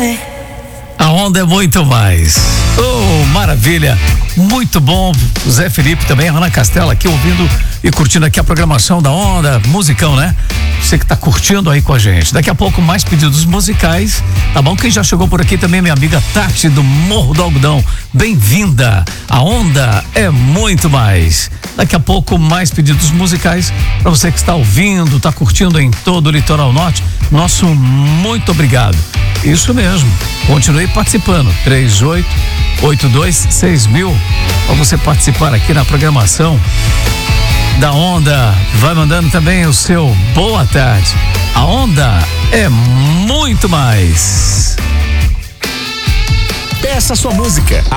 A onda é muito mais. Oh, maravilha. Muito bom. Zé Felipe também, Ana Castela aqui ouvindo e curtindo aqui a programação da Onda, musicão, né? Você que tá curtindo aí com a gente. Daqui a pouco mais pedidos musicais, tá bom? Quem já chegou por aqui também, minha amiga Tati do Morro do Algodão. Bem-vinda. A Onda é muito mais. Daqui a pouco mais pedidos musicais para você que está ouvindo, tá curtindo em todo o Litoral Norte. Nosso muito obrigado. Isso mesmo. Continue participando. 38826000 para você participar aqui na programação da Onda. Vai mandando também o seu boa tarde. A Onda é muito mais. Peça sua música.